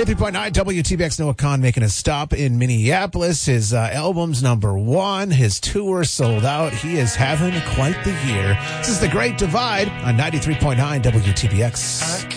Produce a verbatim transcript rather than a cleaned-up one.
ninety-three point nine W T B X. Noah Khan making a stop in Minneapolis. His uh, album's number one. His tour sold out. He is having quite the year. This is The Great Divide on ninety-three point nine W T B X.